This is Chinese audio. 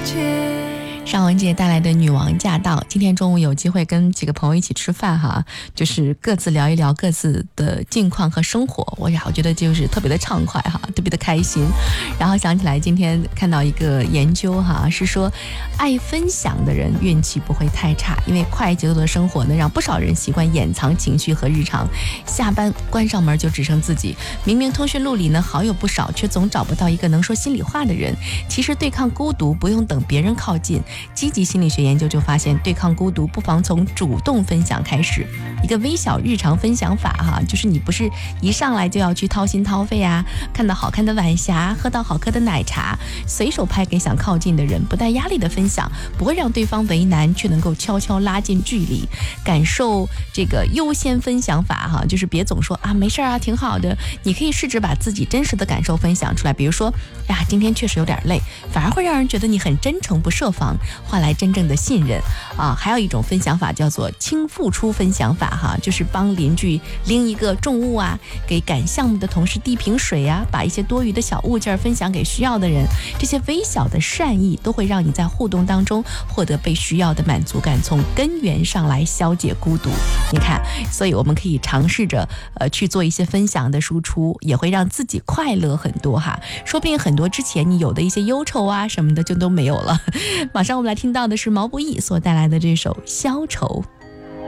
尚雯婕带来的《女王驾到》，今天中午有机会跟几个朋友一起吃饭哈，就是各自聊一聊各自的近况和生活，我觉得就是特别的畅快哈，特别的开心。然后想起来今天看到一个研究哈，是说爱分享的人运气不会太差，因为快节奏的生活呢，让不少人习惯掩藏情绪和日常，下班关上门就只剩自己。明明通讯录里呢好友不少，却总找不到一个能说心里话的人。其实对抗孤独不用等别人靠近，积极心理学研究就发现，对抗孤独不妨从主动分享开始。一个微小日常分享法哈，就是你不是一上来就要去掏心掏肺啊，看到好看的晚霞，喝到好喝的奶茶，随手拍给想靠近的人，不带压力的分享，不会让对方为难，却能够悄悄拉近距离。感受这个优先分享法哈，就是别总说啊没事啊挺好的，你可以试着把自己真实的感受分享出来，比如说呀今天确实有点累，反而会让人觉得你很真诚不设防，换来真正的信任啊。还有一种分享法叫做轻付出分享法哈，就是帮邻居拎一个重物啊，给赶项目的同事递瓶水啊，把一些多余的小物件分享给需要的人。这些微小的善意都会让你在互动当中获得被需要的满足感，从根源上来消解孤独。你看，所以我们可以尝试着去做一些分享的输出，也会让自己快乐很多哈。说不定很多之前你有的一些忧愁啊什么的就都没有了。马上我们来听到的是毛不易所带来的这首《消愁》。